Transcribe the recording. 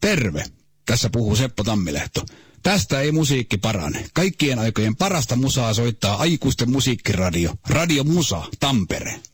Terve! Tässä puhuu Seppo Tammilehto. Tästä ei musiikki parane. Kaikkien aikojen parasta musaa soittaa aikuisten musiikkiradio. Radio Musa, Tampere.